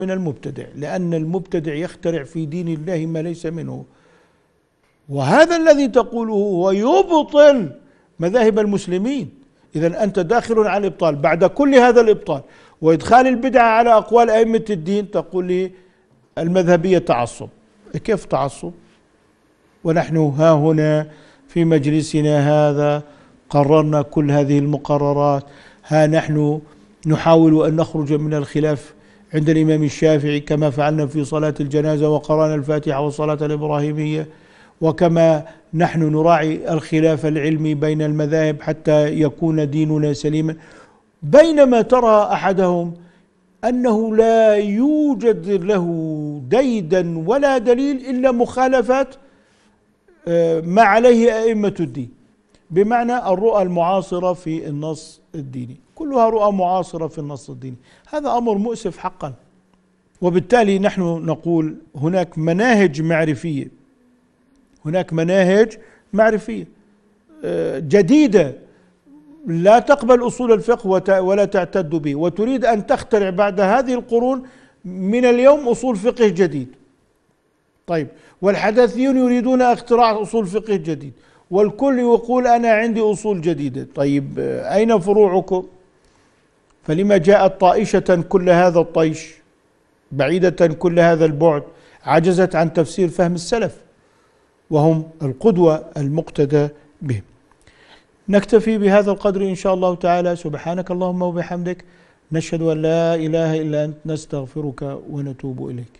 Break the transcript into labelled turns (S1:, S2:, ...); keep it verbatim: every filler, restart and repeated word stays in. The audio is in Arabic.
S1: من المبتدع، لأن المبتدع يخترع في دين الله ما ليس منه، وهذا الذي تقوله هو يبطل مذاهب المسلمين. إذا أنت داخل على الإبطال بعد كل هذا الإبطال وإدخال البدعة على أقوال أئمة الدين، تقول لي المذهبية تعصب. كيف تعصب ونحن ها هنا في مجلسنا هذا قررنا كل هذه المقررات؟ ها نحن نحاول أن نخرج من الخلاف عند الإمام الشافعي كما فعلنا في صلاة الجنازة وقرأنا الفاتحة والصلاة الإبراهيمية، وكما نحن نراعي الخلاف العلمي بين المذاهب حتى يكون ديننا سليما، بينما ترى أحدهم أنه لا يوجد له ديدا ولا دليل إلا مخالفات ما عليه أئمة الدين، بمعنى الرؤى المعاصرة في النص الديني، كلها رؤى معاصرة في النص الديني. هذا أمر مؤسف حقا. وبالتالي نحن نقول هناك مناهج معرفية، هناك مناهج معرفية جديدة لا تقبل أصول الفقه ولا تعتد به، وتريد أن تخترع بعد هذه القرون من اليوم أصول فقه جديد. طيب، والحداثيون يريدون اختراع أصول فقه جديد، والكل يقول أنا عندي أصول جديدة. طيب أين فروعكم؟ فلما جاءت طائشة كل هذا الطيش، بعيدة كل هذا البعد، عجزت عن تفسير فهم السلف وهم القدوة المقتدى بهم. نكتفي بهذا القدر إن شاء الله تعالى. سبحانك اللهم وبحمدك، نشهد أن لا إله إلا أنت، نستغفرك ونتوب إليك.